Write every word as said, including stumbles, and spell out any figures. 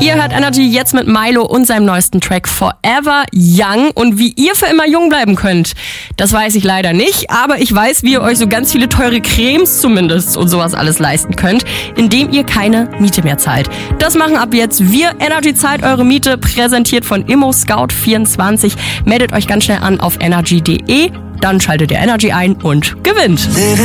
Ihr hört Energy jetzt mit Milo und seinem neuesten Track Forever Young. Und wie ihr für immer jung bleiben könnt, das weiß ich leider nicht. Aber ich weiß, wie ihr euch so ganz viele teure Cremes zumindest und sowas alles leisten könnt, indem ihr keine Miete mehr zahlt. Das machen ab jetzt wir. Energy zahlt eure Miete, präsentiert von Immo Scout vierundzwanzig. Meldet euch ganz schnell an auf energy punkt de. Dann schaltet ihr Energy ein und gewinnt.